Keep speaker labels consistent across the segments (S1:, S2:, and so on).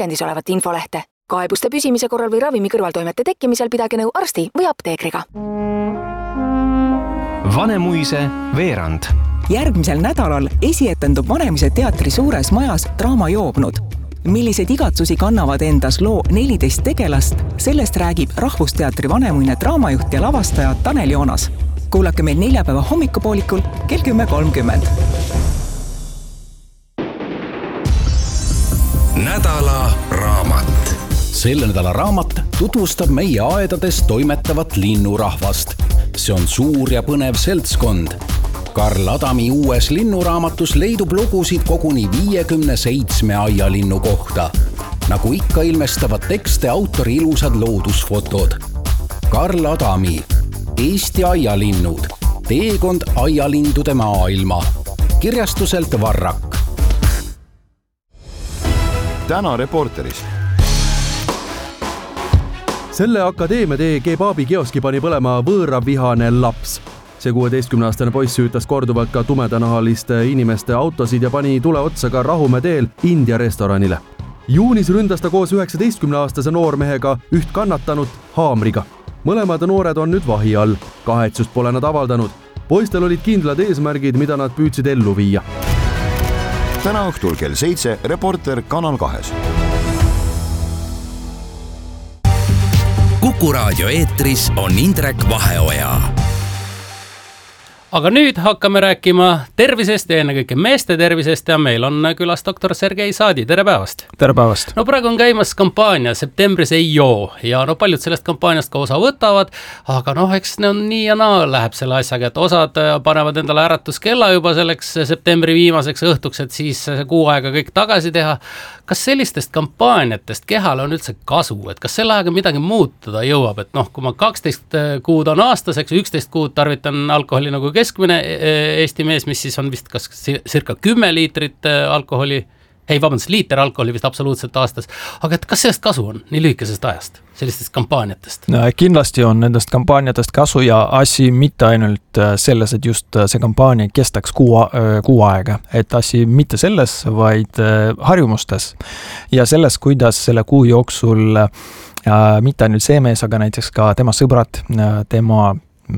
S1: endis olevat infolehte. Kaebuste püsimise korral või ravimi kõrvaltoimete tekkimisel pidage nõu arsti või apteekriga.
S2: Vanemuise veerand.
S3: Järgmisel nädalal esietendub Vanemuise teatri suures majas Draama joobnud. Millised igatsusi kannavad endas loo 14 tegelast, sellest räägib Rahvusteatri vanemuine draamajuht ja lavastaja Tanel Joonas. Kuulake meid neljapäeva hommikupoolikul kell 10.30.
S4: Nädala raamat.
S5: Selle nädala raamat tutvustab meie aedades toimetavat linnurahvast. See on suur ja põnev seltskond. Karl Adami uues linnuraamatus leidub lugusid koguni 57 aialinnu kohta. Nagu ikka ilmestavad tekste autori ilusad loodusfotod. Karl Adami, Eesti aialinnud, teekond aialindude maailma. Kirjastuselt Varrak.
S6: Täna Reporteris.
S7: Selle Akadeemia tee kebaabi kioski pani põlema võõravihane laps. See 16-aastane poiss süütas korduvalt ka tumedanahaliste inimeste autosid ja pani tule otsa ka Rahumäe teel India restoranile. Juunis ründas ta koos 19-aastase noormehega üht kannatanut haamriga. Mõlemad noored on nüüd vahi all. Kahetsust pole nad avaldanud. Poistel olid kindlad eesmärgid, mida nad püüdsid ellu viia.
S6: Täna õhtul kell 7 Reporter Kanal 2.
S4: Kuku raadio eetris on Indrek Vaheoja.
S8: Aga nüüd hakkame rääkima tervisest ja ennekõike meeste tervisest ja meil on külas doktor Sergei Saadi. Tere päevast!
S9: Tere päevast!
S8: No praegu on käimas kampaania Septembris ei joo ja paljud sellest kampaaniast ka osa võtavad, aga eks nii ja naa läheb selle asjaga, et osad panevad endale äratuskella juba selleks septembri viimaseks õhtuks, et siis kuu aega kõik tagasi teha. Kas sellistest kampaaniatest kehale on üldse kasu, et kas selle aega midagi muutuda jõuab, et kui ma 12 kuud on aastaseks, 11 kuud tarvitan alkoholi nagu keskmine Eesti mees, mis siis on vist kas circa 10 liitrit alkoholi, liiter alkoholi vist absoluutselt aastas, aga et kas sellest kasu on nii lühikesest ajast, sellistest kampaaniatest?
S9: No, kindlasti on nendest kampaaniatest kasu ja asi mitte ainult selles, et just see kampaania kestaks kuu aega, et asi mitte selles, vaid harjumustes ja selles, kuidas selle kuu jooksul mitte ainult see mees, aga näiteks ka tema sõbrad, tema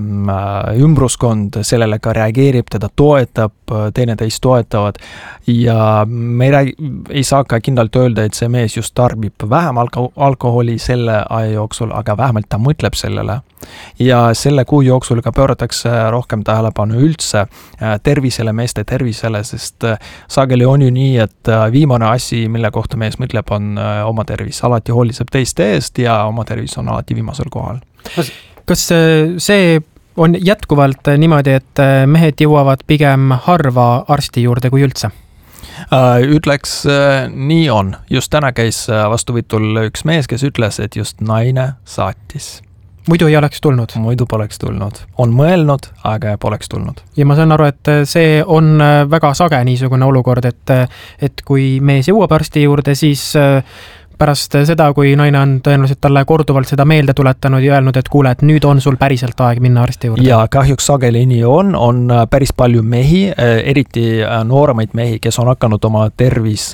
S9: ümbruskond sellele ka reageerib, teda toetab, teineteist toetavad ja me ei saa ka kindlalt öelda, et see mees just tarbib vähem alkoholi selle aja jooksul, aga vähemalt ta mõtleb sellele. Ja selle kuu jooksul ka pööratakse rohkem tähelepanu üldse tervisele, meeste tervisele, sest sageli on ju nii, et viimane asi, mille kohta mees mõtleb, on oma tervis. Alati hooliseb teiste eest ja oma tervis on alati viimasel kohal.
S10: Kas see on jätkuvalt niimoodi, et mehed jõuavad pigem harva arsti juurde kui üldse?
S9: Ütleks, nii on. Just täna käis vastuvõtul üks mees, kes ütles, et just naine saatis.
S10: Muidu ei oleks tulnud?
S9: Muidu poleks tulnud. On mõelnud, aga poleks tulnud.
S10: Ja ma saan aru, et see on väga sage niisugune olukord, et kui mees jõuab arsti juurde, siis pärast seda, kui naine on tõenäoliselt talle korduvalt seda meelde tuletanud ja öelnud, et kuule, et nüüd on sul päriselt aeg minna arsti juurde.
S9: Ja kahjuks sageli nii on päris palju mehi, eriti nooremaid mehi, kes on hakanud oma tervis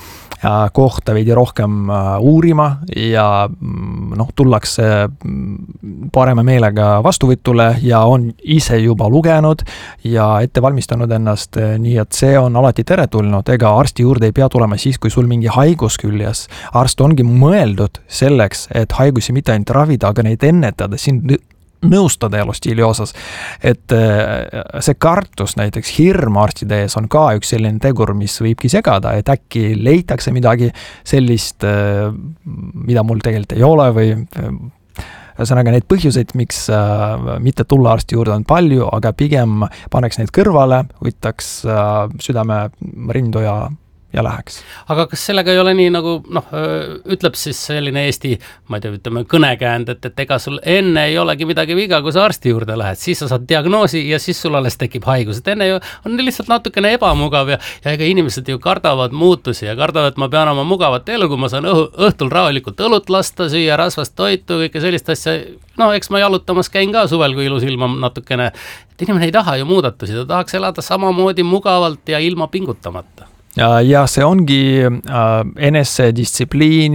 S9: kohta veidi rohkem uurima ja tullakse parema meelega vastuvõtule ja on ise juba lugenud ja ette valmistanud ennast, nii et see on alati teretulnud. Ega arsti juurde ei pea tulema siis, kui sul mingi haigus küljes. Arst ongi mõeldud selleks, et haigusi mitte ainult ravida, aga neid ennetada, siin nõustada elustiili osas. Et see kartus, näiteks hirm arstide ees on ka üks selline tegur, mis võibki segada, et äkki leitakse midagi sellist, mida mul tegelikult ei ole või ühesõnaga neid põhjuseid, miks mitte tulla arsti juurde on palju, aga pigem paneks neid kõrvale, võtaks südame rindu ja läheks.
S8: Aga kas sellega ei ole nii nagu, ütleb siis selline Eesti, ma ei tea, ütleme kõnekäänd, et ega sul enne ei olegi midagi viga, kui sa arsti juurde lähed, siis sa saad diagnoosi ja siis sul alles tekib haigus. Et enne ju on lihtsalt natukene ebamugav ja ega inimesed ju kardavad muutusi ja kardavad, et ma pean oma mugavat elu, kui ma saan õhtul rahulikult õlut lasta, süüa rasvast toitu, kõike sellist asja. Eks ma jalutamas käin ka suvel, kui ilus ilma natukene, et inimene ei taha ju muudatusi, ta tahaks elada samamoodi mugavalt ja ilma pingutamata.
S9: ja see ongi enesedistsipliin